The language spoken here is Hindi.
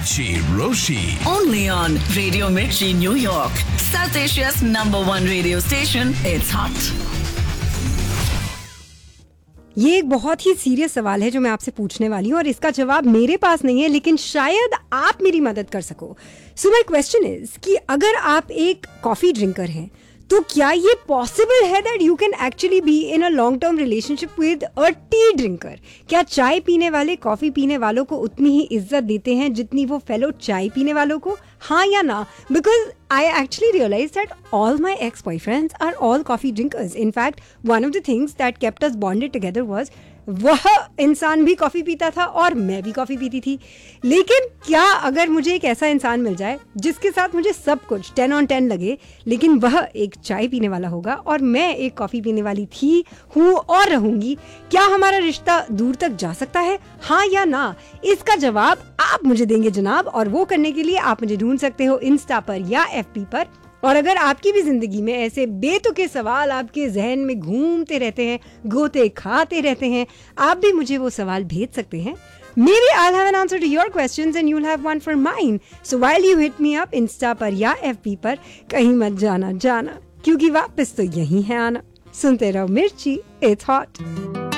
Mirchi Roshi. Only on Radio Mirchi, New York. South Asia's #1 radio station. It's hot. ये एक बहुत ही सीरियस सवाल है जो मैं आपसे पूछने वाली हूँ और इसका जवाब मेरे पास नहीं है, लेकिन शायद आप मेरी मदद कर सको. सो माय क्वेश्चन इज कि अगर आप एक कॉफी ड्रिंकर हैं तो क्या ये पॉसिबल है that you can actually be in a long term relationship with a T drinker? क्या चाय पीने वाले कॉफी पीने वालों को उतनी ही इज्जत देते हैं जितनी वो फेलो चाय पीने वालों को? हाँ या ना? Because I actually realized that all my ex-boyfriends are all coffee drinkers. In fact, one of the things that kept us bonded together was वह इंसान भी कॉफ़ी पीता था और मैं भी कॉफ़ी पीती थी. लेकिन क्या अगर मुझे एक ऐसा इंसान मिल जाए जिसके साथ मुझे सब कुछ 10 on 10 लगे, लेकिन वह एक चाय पीने वाला होगा और मैं एक कॉफ़ी पीने वाली थी, हूँ और रहूँगी, क्या हमारा रिश्ता दूर तक जा सकता है? हाँ या ना? इसका जवाब आप मुझे देंगे जनाब, और वो करने के लिए आप मुझे ढूंढ सकते हो इंस्टा पर या FB पर. और अगर आपकी भी जिंदगी में ऐसे बेतुके सवाल आपके जहन में घूमते रहते हैं, गोते खाते रहते हैं, आप भी मुझे वो सवाल भेज सकते हैं. Maybe I'll have an answer to your questions and you'll have one for mine. So while you hit me up Insta पर या FB पर, कहीं मत जाना क्योंकि वापस तो यही है आना. सुनते रहो मिर्ची, it's hot.